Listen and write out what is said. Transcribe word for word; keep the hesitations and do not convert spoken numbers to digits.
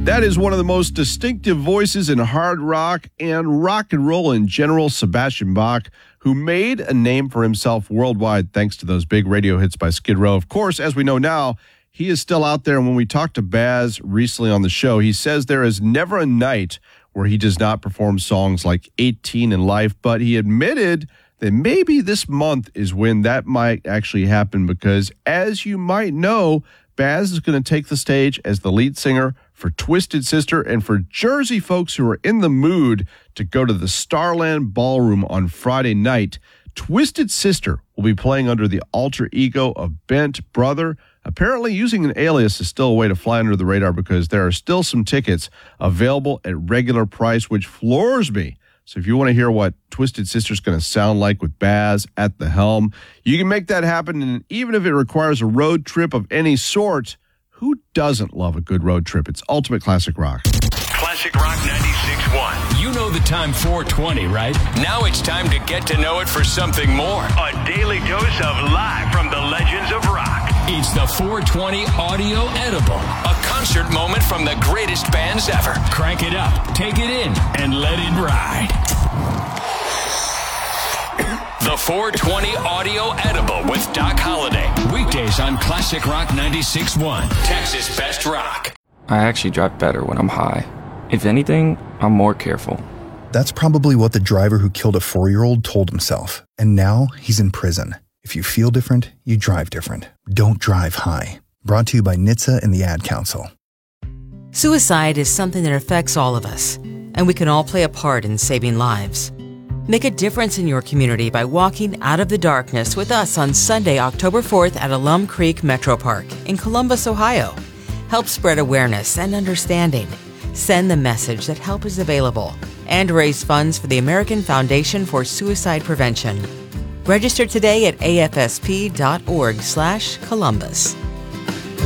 That is one of the most distinctive voices in hard rock and rock and roll in general, Sebastian Bach, who made a name for himself worldwide thanks to those big radio hits by Skid Row. Of course, as we know now, he is still out there. And when we talked to Baz recently on the show, he says there is never a night where he does not perform songs like eighteen in Life, but he admitted that maybe this month is when that might actually happen because, as you might know, Baz is going to take the stage as the lead singer for Twisted Sister and for Jersey folks who are in the mood to go to the Starland Ballroom on Friday night. Twisted Sister will be playing under the alter ego of Bent Brother. Apparently using an alias is still a way to fly under the radar because there are still some tickets available at regular price, which floors me. So if you want to hear what Twisted Sister's going to sound like with Baz at the helm, you can make that happen. And even if it requires a road trip of any sort, who doesn't love a good road trip? It's Ultimate Classic Rock. Classic Rock ninety-six point one. You know the time four twenty, right? Now it's time to get to know it for something more. A daily dose of live from the legends of rock. It's the four twenty Audio Edible, a concert moment from the greatest bands ever. Crank it up, take it in, and let it ride. The four twenty Audio Edible with Doc Holliday. Weekdays on Classic Rock ninety-six point one. Texas Best Rock. I actually drive better when I'm high. If anything, I'm more careful. That's probably what the driver who killed a four-year-old told himself. And now he's in prison. If you feel different, you drive different. Don't drive high. Brought to you by N H T S A and the Ad Council. Suicide is something that affects all of us, and we can all play a part in saving lives. Make a difference in your community by walking out of the darkness with us on Sunday, October fourth at Alum Creek Metro Park in Columbus, Ohio. Help spread awareness and understanding. Send the message that help is available and raise funds for the American Foundation for Suicide Prevention. Register today at afsp.org slash Columbus.